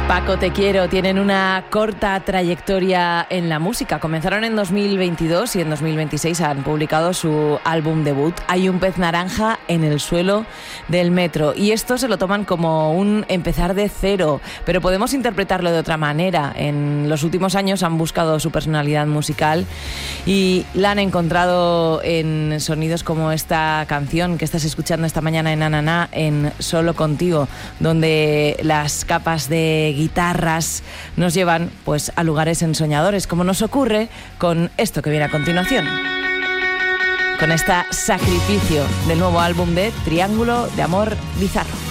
Paco Te Quiero tienen una corta trayectoria en la música. Comenzaron en 2022 y en 2026 han publicado su álbum debut, Hay un pez naranja en el suelo del metro. Y esto se lo toman como un empezar de cero, pero podemos interpretarlo de otra manera. En los últimos años han buscado su personalidad musical y la han encontrado en sonidos como esta canción que estás escuchando esta mañana en Ananá, en Solo Contigo, donde las capas de guitarras nos llevan pues a lugares ensoñadores, como nos ocurre con esto que viene a continuación, con esta Sacrificio del nuevo álbum de Triángulo de Amor Bizarro.